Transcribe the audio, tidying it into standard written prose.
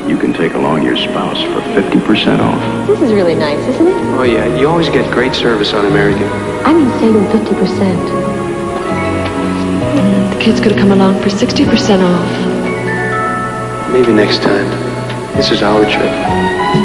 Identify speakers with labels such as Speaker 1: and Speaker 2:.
Speaker 1: You can take along your spouse for 50% off.
Speaker 2: This is really nice, isn't it?
Speaker 3: Oh, yeah. You always get great service on American.
Speaker 2: I mean saving 50%.
Speaker 4: The kid's gonna come along for 60% off.
Speaker 3: Maybe next time. This is our trip.